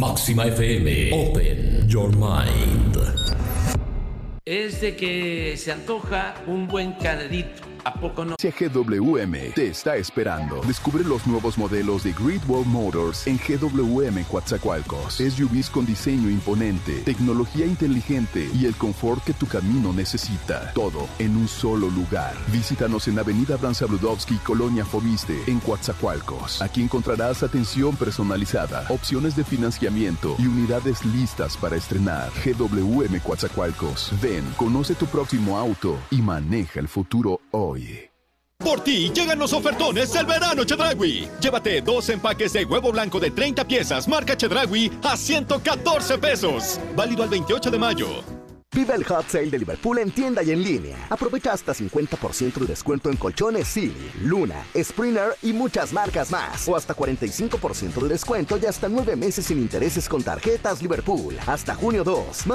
Máxima FM. Open your mind. Es de que se antoja un buen caldito. ¿A poco no? GWM te está esperando. Descubre los nuevos modelos de Great Wall Motors en GWM Coatzacoalcos. SUVs con diseño imponente, tecnología inteligente y el confort que tu camino necesita. Todo en un solo lugar. Visítanos en Avenida Abraham Sabludowski, Colonia Fobiste, en Coatzacoalcos. Aquí encontrarás atención personalizada, opciones de financiamiento y unidades listas para estrenar. GWM Coatzacoalcos. Ven, conoce tu próximo auto y maneja el futuro hoy. Por ti llegan los ofertones del verano Chedraui. Llévate 2 empaques de huevo blanco de 30 piezas marca Chedraui a 114 pesos. Válido al 28 de mayo. Vive el Hot Sale de Liverpool en tienda y en línea. Aprovecha hasta 50% de descuento en colchones Silly, Luna, Springer y muchas marcas más. O hasta 45% de descuento y hasta 9 meses sin intereses con tarjetas Liverpool. Hasta junio 2.